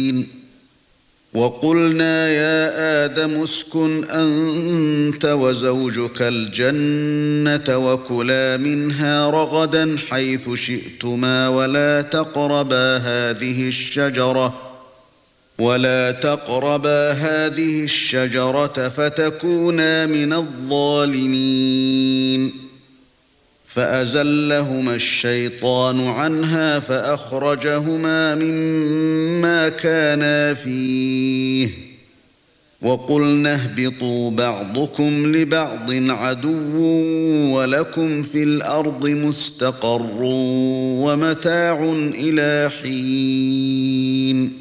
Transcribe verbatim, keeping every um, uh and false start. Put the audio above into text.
وَقُلْنَا يَا آدَمُ اسْكُنْ أَنْتَ وَزَوْجُكَ الْجَنَّةَ وَكُلَا مِنْهَا رَغَدًا حَيْثُ شِئْتُمَا وَلَا تَقْرَبَا هَذِهِ الشَّجَرَةَ وَلَا تَقْرَبَا هَذِهِ الشَّجَرَةَ فَتَكُونَا مِنَ الظَّالِمِينَ فَأَزَلَّهُمَا الشَّيْطَانُ عَنْهَا فَأَخْرَجَهُمَا مِمَّا كَانَا فِيهِ وَقُلْنَا اهْبِطُوا بَعْضُكُمْ لِبَعْضٍ عَدُوٌّ وَلَكُمْ فِي الْأَرْضِ مُسْتَقَرٌّ وَمَتَاعٌ إِلَى حِينٍ